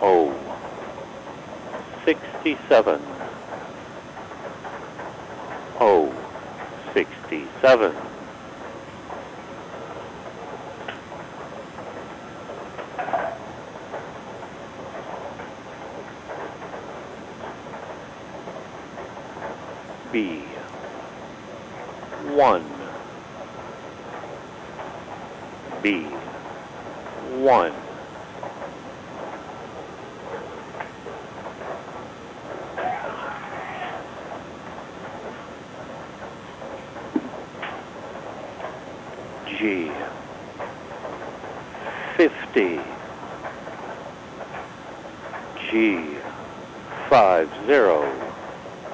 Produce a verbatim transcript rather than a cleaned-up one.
O, sixty-seven. O, sixty-seven. B, one. B, one. G, fifty. G, five zero.